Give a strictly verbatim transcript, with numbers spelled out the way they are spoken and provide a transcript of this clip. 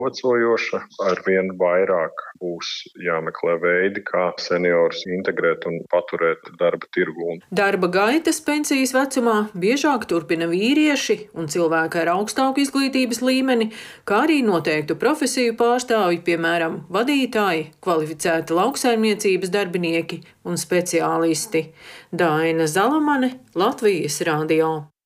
novecojoša. Arvien vairāk būs jāmeklē veidi, kā seniorus integrēt un paturēt darba tirgū. Darba gaitas pensijas vecumā biežāk turpina vīrieši un cilvēki ar augstāku izglītības līmeni, kā arī noteiktu profesiju pārstāvji, piemēram, vadītāji, kvalificēti lauksaimniecības darbinieki un speciālisti. Daina Zalamane, Latvijas radio.